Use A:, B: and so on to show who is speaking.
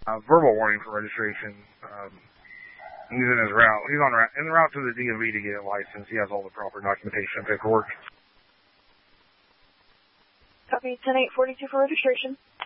A: verbal warning for registration. He's in his route. He's en route to the DMV to get a license. He has all the proper documentation and paperwork.
B: Copy 10-8-42 for registration.